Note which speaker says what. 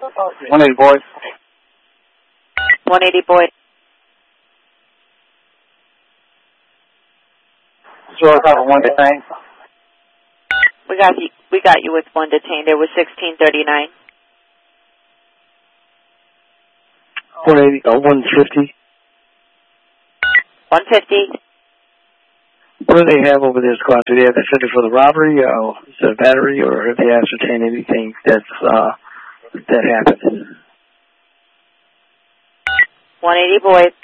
Speaker 1: 180 Boyd.
Speaker 2: 180 Boyd.
Speaker 1: So I got one detained.
Speaker 2: We got you with one detained. There was 1639.
Speaker 3: 180, 150.
Speaker 2: 150.
Speaker 3: What do they have over there, Squad? Do they have defended for the robbery, is it a battery, or have they ascertained anything that happened?
Speaker 2: 180 Boyd.